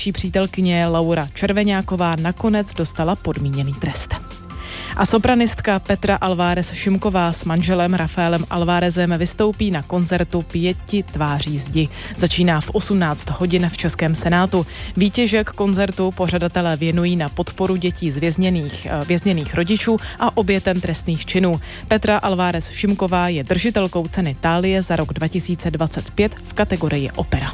nejlepší přítelkyně Laura Červeňáková nakonec dostala podmíněný trest. A sopranistka Petra Alvarez Šimková s manželem Rafaelem Alvarezem vystoupí na koncertu 5 tváří zdi. Začíná v 18 hodin v Českém Senátu. Výtěžek koncertu pořadatelé věnují na podporu dětí z vězněných rodičů a obětem trestných činů. Petra Alvarez Šimková je držitelkou ceny Thálie za rok 2025 v kategorii opera.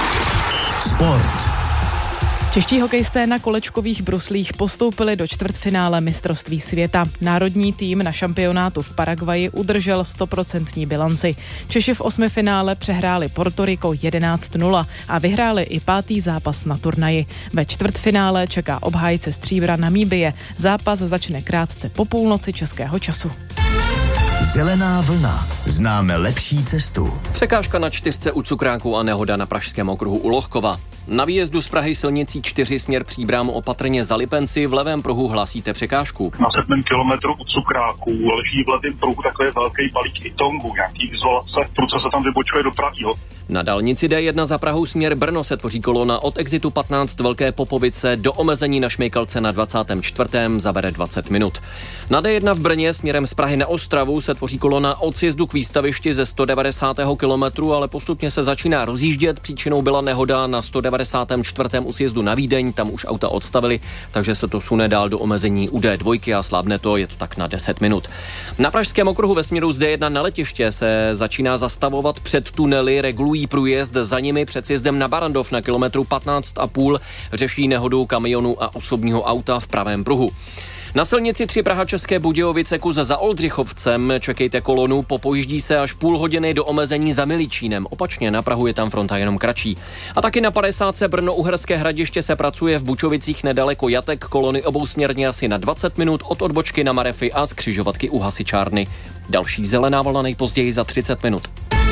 Sport. Čeští hokejisté na kolečkových bruslích postoupili do čtvrtfinále mistrovství světa. Národní tým na šampionátu v Paraguaji udržel 100% bilanci. Češi v 8. finále přehráli Portoriko 11-0 a vyhráli i 5. zápas na turnaji. Ve čtvrtfinále čeká obhájce stříbra Namíbie. Zápas začne krátce po půlnoci českého času. Zelená vlna. Známe lepší cestu. Překážka na 4 u Cukráku a nehoda na pražském okruhu u Lohkova. Na výjezdu z Prahy silnicí 4 směr Příbram opatrně za Lipenci v levém pruhu hlásíte překážku. Na 7 kilometru od Cukráku leží v levém pruhu takový velký balík itongu, nějaký izolace, prudce se tam vybočuje do pravýho. Na dálnici D1 za Prahou směr Brno se tvoří kolona od exitu 15 Velké Popovice do omezení na Šmejkalce na 24. zabere 20 minut. Na D1 v Brně směrem z Prahy na Ostravu se tvoří kolona od sjezdu k výstavišti ze 190. kilometru, ale postupně se začíná rozjíždět. Příčinou byla nehoda na 194. u sjezdu na Vídeň, tam už auta odstavili, takže se to sune dál do omezení u D2 a slábne to, je to tak na 10 minut. Na pražském okruhu ve směru z D1 na letiště se začíná zastavovat před tunely, regulují průjezd za nimi před sjezdem na Barandov na kilometru 15,5, řeší nehodu kamionu a osobního auta v pravém pruhu. Na silnici 3 Praha České Budějovice kus za Oldřichovcem čekejte kolonu, popojíždí se až půl hodiny do omezení za Miličínem. Opačně na Prahu je tam fronta jenom kratší. A taky na 50. Brno-Uherské Hradiště se pracuje v Bučovicích nedaleko Jatek, kolony obousměrně asi na 20 minut od odbočky na Marefy a z křižovatky u Hasičárny. Další zelená vlna nejpozději za 30 minut.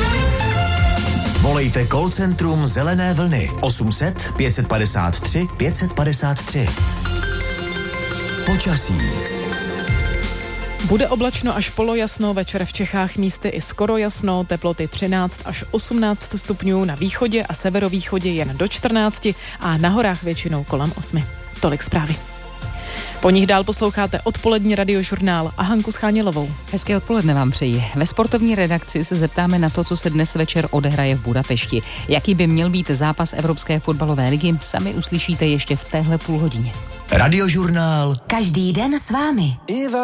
Volejte call centrum Zelené vlny 800 553 553. Počasí. Bude oblačno až polojasno, večer v Čechách místy i skoro jasno, teploty 13 až 18 stupňů, na východě a severovýchodě jen do 14 a na horách většinou kolem 8. Tolik zprávy. Po nich dál posloucháte odpolední radiožurnál a Hanku Schánělovou. Hezké odpoledne vám přeji. Ve sportovní redakci se zeptáme na to, co se dnes večer odehraje v Budapešti. Jaký by měl být zápas Evropské fotbalové ligy, sami uslyšíte ještě v téhle půlhodině. Radiožurnál. Každý den s vámi.